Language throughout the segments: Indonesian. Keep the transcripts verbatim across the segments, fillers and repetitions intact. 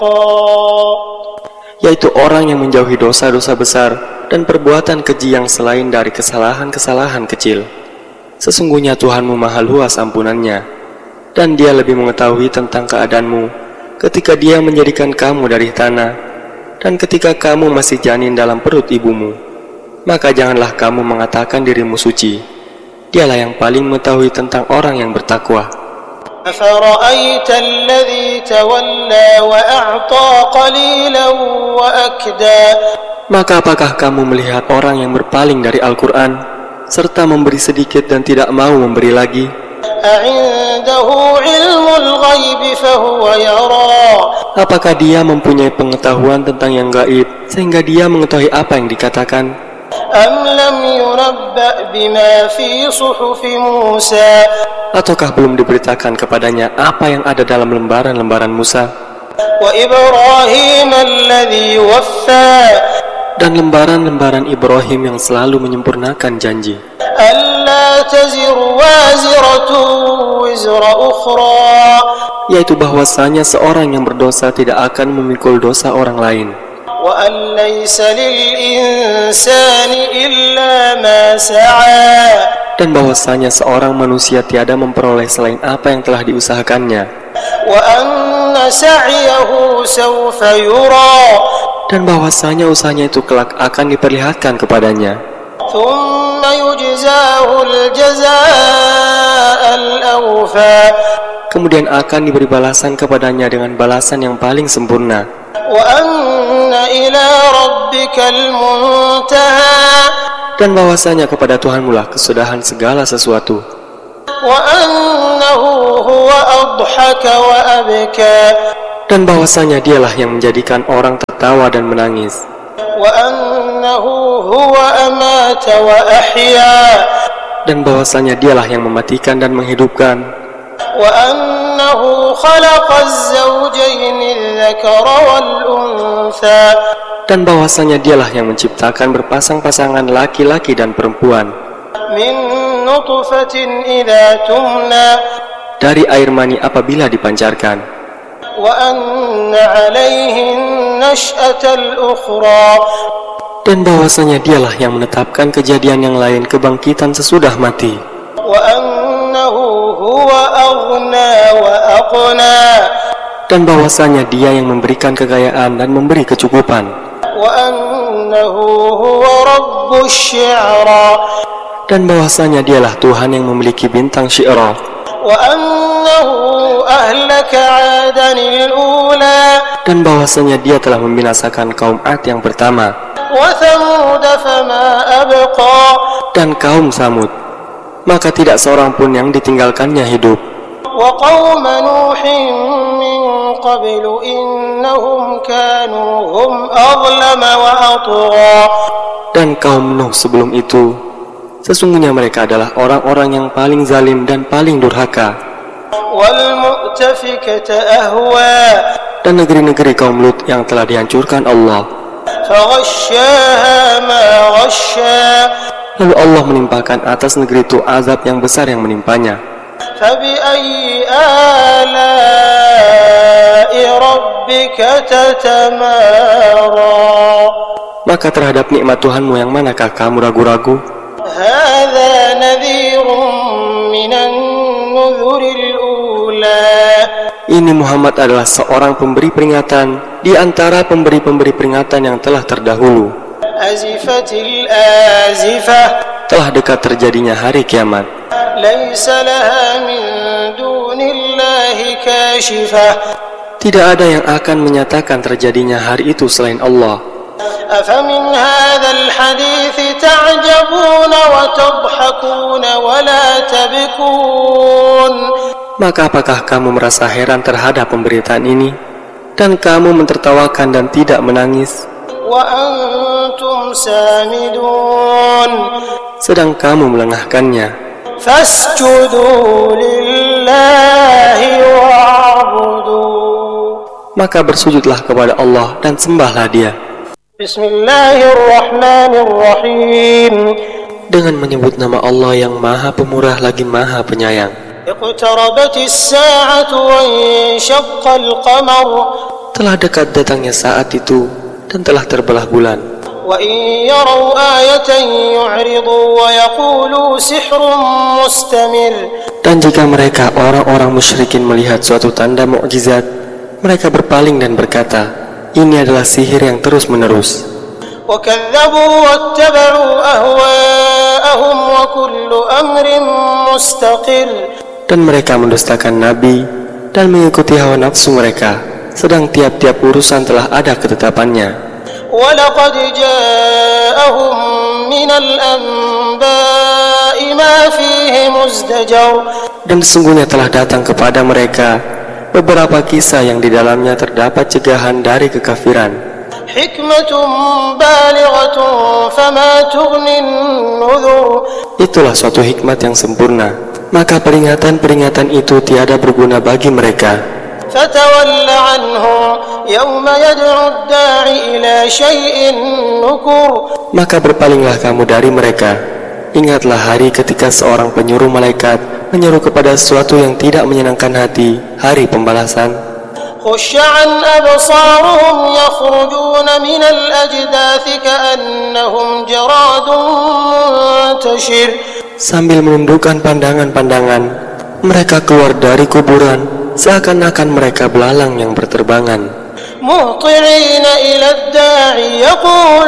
yaitu orang yang menjauhi dosa-dosa besar dan perbuatan keji yang selain dari kesalahan-kesalahan kecil. Sesungguhnya Tuhanmu maha luas ampunannya, dan Dia lebih mengetahui tentang keadaanmu ketika Dia menjadikan kamu dari tanah, dan ketika kamu masih janin dalam perut ibumu. Maka janganlah kamu mengatakan dirimu suci. Dialah yang paling mengetahui tentang orang yang bertakwa. أَفَرَأَيْتَ الَّذِي تَوَلَّى وَأَعْطَى قَلِيلًا وَأَكْدَى. Maka apakah kamu melihat orang yang berpaling dari Al-Quran serta memberi sedikit dan tidak mau memberi lagi? أَعِندَهُ عِلْمُ الْغَيْبِ فَهُوَ يَرَى. Apakah dia mempunyai pengetahuan tentang yang gaib sehingga dia mengetahui apa yang dikatakan? أَمْ لَمْ يُنَبَّأْ بِمَا فِي صُحُفِ مُوسَى. Ataukah belum diberitakan kepadanya apa yang ada dalam lembaran-lembaran Musa? وَإِبْرَاهِيمَ الَّذِي وَفَّى. Dan lembaran-lembaran Ibrahim yang selalu menyempurnakan janji. أَلَّا تَزِرُ وَازِرَةٌ وِزْرَ أُخْرَى. Yaitu bahwasanya seorang yang berdosa tidak akan memikul dosa orang lain. وَأَن لَّيْسَ لِلْإِنسَانِ إِلَّا مَا سَعَى. Dan bahwasanya seorang manusia tiada memperoleh selain apa yang telah diusahakannya. وَأَنَّ سَعْيَهُ سَوْفَ يُرَى. Dan bahwasanya usahanya itu kelak akan diperlihatkan kepadanya. ثُمَّ يُجْزَاهُ الْجَزَاءَ الْأَوْفَى. Kemudian akan diberi balasan kepadanya dengan balasan yang paling sempurna. وَأَنَّ إِلَى رَبِّكَ الْمُنْتَهَى. Dan bahwasanya kepada Tuhanmu lah kesudahan segala sesuatu. وَأَنَّهُ هُوَ أَضْحَكَ وَأَبْكَى. Dan bahwasanya Dialah yang menjadikan orang tertawa dan menangis. وَأَنَّهُ هُوَ أَمَاتَ وَأَحْيَا. Dan bahwasanya Dialah yang mematikan dan menghidupkan. وَأَنَّهُ خَلَقَ الزَّوْجَيْنِ الذَّكَرَ وَالْأُنثَى. Dan bahwasanya Dialah yang menciptakan berpasang-pasangan laki-laki dan perempuan. مِن نُطْفَةٍ إِذَا تُمْنَى. Dari air mani apabila dipancarkan. وَأَنَّ عَلَيْهِ النَّشْأَةَ الْأُخْرَى. Dan bahwasanya Dialah yang menetapkan kejadian yang lain kebangkitan sesudah mati. وَأَنَّهُ هُوَ أَغْنَى وَأَقْنَى. Dan bahwasanya Dia yang memberikan kekayaan dan memberi kecukupan. وَأَنَّهُ هُوَ رَبُّ الشِّعْرَى. Dan bahwasanya Dialah Tuhan yang memiliki bintang Syi'ra. وَأَنَّهُ أَهْلَكَ عَادًا الْأُولَى. Dan bahwasanya Dia telah membinasakan kaum Ad yang pertama. وَثَمُودَ فَمَا أَبْقَى. Dan kaum Samud, maka tidak seorang pun yang ditinggalkannya hidup. وَقَوْمَ نُوحٍ مِّن قَبْلُ إِنَّهُمْ كَانُوا هُمْ أَظْلَمَ وَأَطْغَى. Dan kaum Nuh sebelum itu, sesungguhnya mereka adalah orang-orang yang paling zalim dan paling durhaka. وَالْمُؤْتَفِكَةَ أَهْوَى. Dan negeri-negeri kaum Lut yang telah dihancurkan Allah. فَغَشَّاهَا مَا غَشَّى. Lalu Allah menimpakan atas negeri itu azab yang besar yang menimpanya. فَبِأَيِّ آلَاءِ رَبِّكَ تَتَمَارَى. Maka terhadap nikmat Tuhanmu yang manakah kamu ragu-ragu? هَذَا نَذِيرٌ مِّنَ النُّذُرِ الْأُولَى. Ini Muhammad adalah seorang pemberi peringatan di antara pemberi-pemberi peringatan yang telah terdahulu. أَزِفَتِ الْآزِفَةُ. Telah dekat terjadinya hari kiamat. لَيْسَ لَهَا مِن دُونِ اللَّهِ كَاشِفَةٌ. Tidak ada yang akan menyatakan terjadinya hari itu selain Allah. أَفَمِنْ هَذَا الْحَدِيثِ تَعْجَبُونَ وَتَضْحَكُونَ وَلَا تَبْكُونَ. Maka apakah kamu merasa heran terhadap pemberitaan ini, dan kamu mentertawakan dan tidak menangis? وَأَنْتُمْ سَامِدُونَ. Sedang kamu melengahkannya. فَاسْجُدُوا لِلَّهِ وَاعْبُدُوا. Maka bersujudlah kepada Allah dan sembahlah Dia. Bismillahirrahmanirrahim. Dengan menyebut nama Allah yang Maha Pemurah lagi Maha Penyayang. اقتربت الساعة وانشق القمر. telah dekat datangnya saat itu dan telah terbelah bulan. وَإِنْ يَرَوْا آيَةً يُعْرِضُوا وَيَقُولُوا سِحْرٌ مُسْتَمِرٌ. Dan jika mereka orang-orang musyrikin melihat suatu tanda mukjizat, mereka berpaling dan berkata, ini adalah sihir yang terus-menerus. وَكَذَّبُوا وَاتَّبَعُوا أَهْوَاءَهُمْ وَكُلُّ أَمْرٍ مُسْتَقِرٌ. Dan mereka mendustakan Nabi dan mengikuti hawa nafsu mereka, sedang tiap-tiap urusan telah ada ketetapannya. وَلَقَدْ جَاءَهُمْ مِنَ الْأَنْبَاءِ مَا فِيهِ مُزْدَجَرٌ. Dan sesungguhnya telah datang kepada mereka beberapa kisah yang di dalamnya terdapat cegahan dari kekafiran. حِكْمَةٌ بَالِغَةٌ فَمَا تُغْنِ النُّذُرُ. Itulah suatu hikmat yang sempurna, maka peringatan-peringatan itu tiada berguna bagi mereka. فَتَوَلَّ عَنْهُمْ يَوْمَ يَدْعُ الدَّاعِ إِلَى شَيْءٍ نُكُرٍ. Maka berpalinglah kamu dari mereka. Ingatlah hari ketika seorang penyuruh malaikat menyeru kepada sesuatu yang tidak menyenangkan hati, hari pembalasan. خُشَّعًا أَبْصَارُهُمْ يَخْرُجُونَ مِنَ الْأَجْدَاثِ كَأَنَّهُمْ جَرَادٌ مُنْتَشِرٌ. Sambil menundukkan pandangan-pandangan, mereka keluar dari kuburan seakan-akan mereka belalang yang berterbangan. مُهْطِعِينَ إِلَى الدَّاعِ يَقُولُ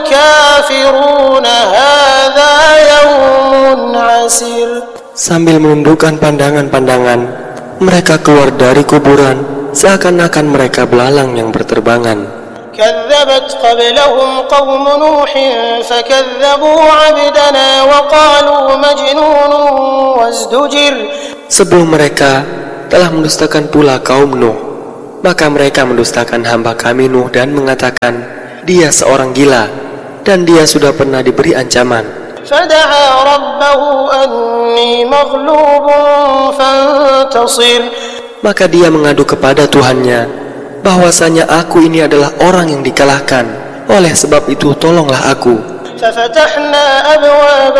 الْكَافِرُونَ هَذَا يَوْمٌ عَسِرٌ. Sambil menundukkan pandangan-pandangan, mereka keluar dari kuburan seakan-akan mereka belalang yang berterbangan. كَذَّبَتْ قَبْلَهُمْ قَوْمُ نُوحٍ فَكَذَّبُوا عَبْدَنَا وَقَالُوا مَجْنُونٌ وَازْدُجِرَ. Sebelum mereka telah mendustakan pula kaum Nuh, maka mereka mendustakan hamba kami Nuh dan mengatakan, dia seorang gila dan dia sudah pernah diberi ancaman. فَدَعَا رَبَّهُ أَنِّي مَغْلُوبٌ فَانْتَصِرْ. Maka dia mengadu kepada Tuhannya, bahwasanya aku ini adalah orang yang dikalahkan, oleh sebab itu tolonglah aku. فَفَتَحْنَا أَبْوَابَ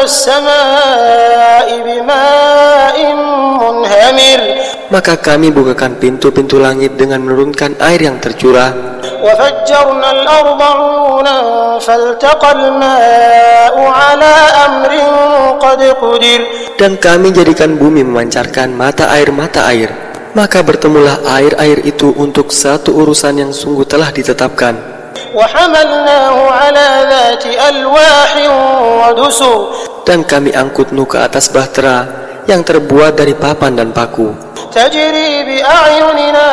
السَّمَاءِ بِمَاءٍ مُنْهَمِرٍ. Maka kami bukakan pintu-pintu langit dengan menurunkan air yang tercurah. وَفَجَّرْنَا الْأَرْضَ عُيُونًا فَالْتَقَى الْمَاءُ عَلَى أَمْرٍ قَدْ قُدِرَ. Dan kami jadikan bumi memancarkan mata air-mata air. Maka bertemulah air-air itu untuk satu urusan yang sungguh telah ditetapkan. وَحَمَلْنَاهُ عَلَى ذَاتِ أَلْوَاحٍ وَدُسُرٍ. Dan kami angkut Nuh ke atas bahtera yang terbuat dari papan dan paku. تَجْرِي بِأَعْيُنِنَا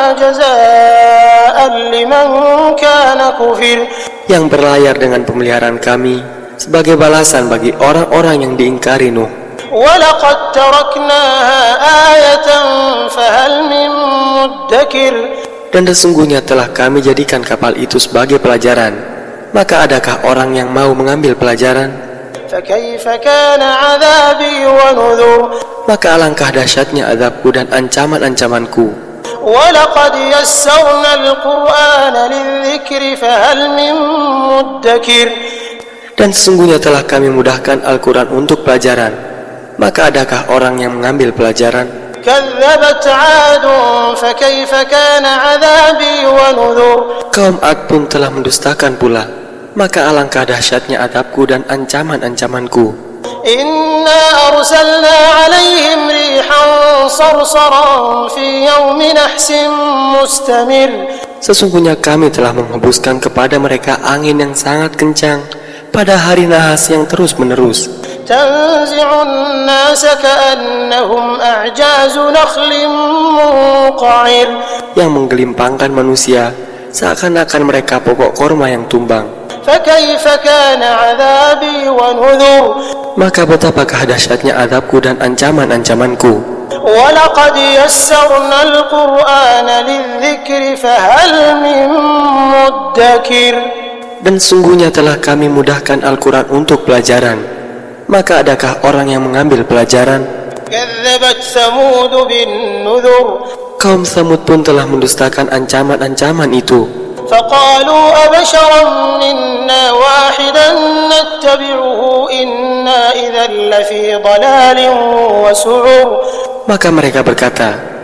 جَزَاءً لِمَنْ كَانَ كُفِرَ. Yang berlayar dengan pemeliharaan kami sebagai balasan bagi orang-orang yang diingkari Nuh. وَلَقَدْ تَرَكْنَاهَا آيَةً فَهَلْ مِن مُّدَّكِرٍ. Dan sesungguhnya telah kami jadikan kapal itu sebagai pelajaran. Maka adakah orang yang mau mengambil pelajaran? فَكَيْفَ كَانَ عَذَابِي وَنُذُرِ. Maka alangkah dahsyatnya azabku dan ancaman-ancamanku. وَلَقَدْ يَسَّرْنَا الْقُرْآنَ لِلذِّكْرِ فَهَلْ مِن مُّدَّكِرٍ. Dan sesungguhnya telah kami mudahkan Al-Quran untuk pelajaran. Maka adakah orang yang mengambil pelajaran? كَذَّبَتْ عَادٌ فَكَيْفَ كَانَ عَذَابِي وَنُذُرِ. Kaum Ad pun telah mendustakan pula. Maka alangkah dahsyatnya azabku dan ancaman-ancamanku. إِنَّا أَرْسَلْنَا عَلَيْهِمْ رِيحًا صَرْصَرًا فِي يَوْمِ نَحْسٍ مُسْتَمِرٍ. Sesungguhnya kami telah menghembuskan kepada mereka angin yang sangat kencang pada hari nahas yang terus-menerus. تَنزِعُ النَّاسَ كَأَنَّهُمْ أَعْجَازُ نَخْلٍ مُنقَعِرٍ. Yang menggelimpangkan manusia seakan-akan mereka pokok korma yang tumbang. فَكَيْفَ كَانَ عَذَابِي وَنُذُرِ. Maka betapakah dahsyatnya azabku dan ancaman-ancamanku. وَلَقَدْ يَسَّرْنَا الْقُرْآنَ لِلذِّكْرِ فَهَلْ مِن مُّدَّكِرٍ. Dan sungguhnya telah kami mudahkan Al-Quran untuk pelajaran. Maka adakah orang yang mengambil pelajaran? كَذَّبَتْ ثَمُودُ بِالنُّذُرِ. Kaum Tsamud pun telah mendustakan ancaman-ancaman itu. فَقَالُوا أَبَشَرًا مِنَّا وَاحِدًا نَتَّبِعُهُ إِنَّا إِذًا لَّفِي ضَلَالٍ وَسُعُرٍ. Maka mereka berkata,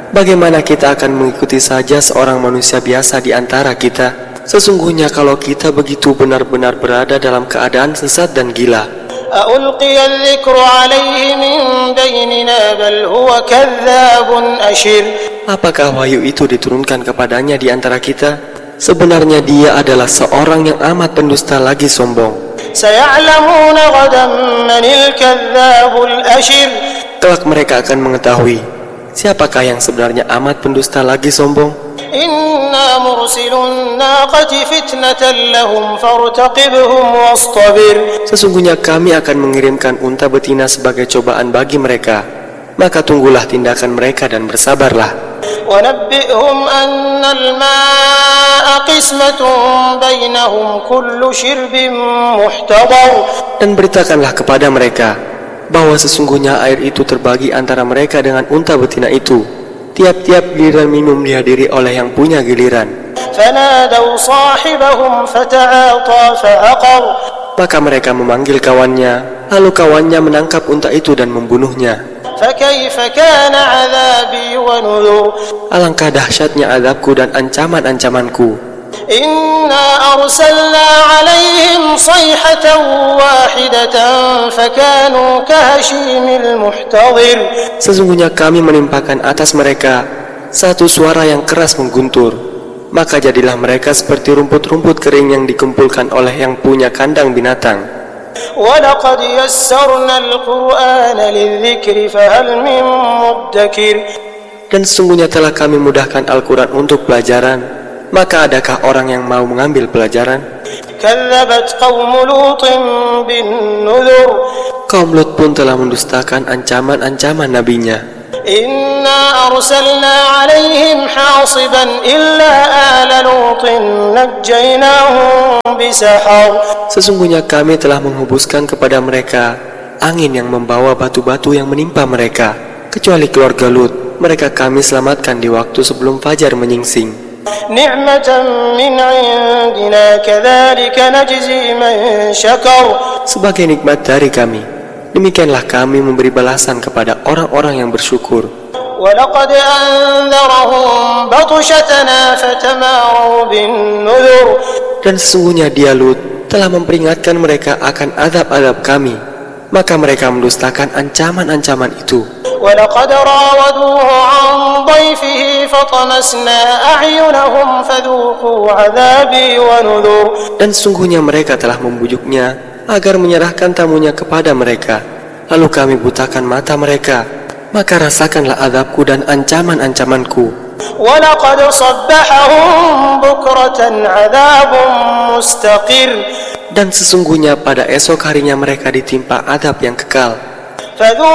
bagaimana kita akan mengikuti saja seorang manusia biasa di antara kita? Sesungguhnya kalau kita begitu benar-benar berada dalam keadaan sesat dan gila. أألقي الذكر عليه من بيننا بل هو كذاب أشر. Apakah wahyu itu diturunkan kepadanya di antara kita? Sebenarnya dia adalah seorang yang amat pendusta lagi sombong. سيعلمون غدا من الكذاب الأشر. Kelak mereka akan mengetahui siapakah yang sebenarnya amat pendusta lagi sombong. إنا مرسل الناقة فتنة لهم فارتقبهم واصطبر. Sesungguhnya kami akan mengirimkan unta betina sebagai cobaan bagi mereka, maka tunggulah tindakan mereka dan bersabarlah. ونبئهم أن الماء قسمة بينهم كل شرب محتضر. Dan beritakanlah kepada mereka bahwa sesungguhnya air itu terbagi antara mereka dengan unta betina itu. Tiap-tiap giliran minum dihadiri oleh yang punya giliran. فنادوا صاحبهم فتعاطى فعقر. Maka mereka memanggil kawannya, lalu kawannya menangkap unta itu dan membunuhnya. فكيف كان عذابي ونذر. Alangkah dahsyatnya azabku dan ancaman-ancamanku. إنا أرسلنا عليهم صيحة واحدة فكانوا كهشيم المحتضر. Sesungguhnya kami menimpakan atas mereka satu suara yang keras mengguntur, maka jadilah mereka seperti rumput-rumput kering yang dikumpulkan oleh yang punya kandang binatang. وَلَقَدْ يَسَّرْنَا الْقُرْآنَ لِلذِّكْرِ فَهَلْ مِن مُّدَّكِرٍ. Dan sesungguhnya telah kami mudahkan Al-Quran untuk pelajaran, maka adakah orang yang mau mengambil pelajaran? كَذَّبَتْ قَوْمُ لُوطٍ بِالنُّذُرِ. Kaum Lut pun telah mendustakan ancaman-ancaman nabinya. إِنَّا أَرْسَلْنَا عَلَيْهِمْ حَاصِبًا إِلَّا آلَ لُوطٍ نَجَّيْنَاهُم بِسَحَرٍ. Sesungguhnya kami telah menghembuskan kepada mereka angin yang membawa batu-batu yang menimpa mereka, kecuali keluarga Lut. Mereka kami selamatkan di waktu sebelum fajar menyingsing. نِعْمَةً مِّنْ عِندِنَا كَذَلِكَ نَجْزِي مَن شَكَرَ. Sebagai nikmat dari kami, demikianlah kami memberi balasan kepada orang-orang yang bersyukur. وَلَقَدْ أَنذَرَهُم بَطْشَتَنَا فَتَمَارَوْا بِالنُّذُرِ. Dan sesungguhnya dia Lut telah memperingatkan mereka akan azab-azab kami, maka mereka mendustakan ancaman-ancaman itu. وَلَقَدْ رَاوَدُوهُ عَن ضَيْفِهِ فَطَمَسْنَا أَعْيُنَهُمْ فَذُوقُوا عَذَابِي وَنُذُرِ. Dan sungguhnya mereka telah membujuknya agar menyerahkan tamunya kepada mereka, lalu kami butakan mata mereka, maka rasakanlah azabku dan ancaman-ancamanku. وَلَقَدْ صَبَّحَهُم بُكْرَةً عَذَابٌ مُسْتَقِرٌ. Dan sesungguhnya pada esok harinya mereka ditimpa azab yang kekal.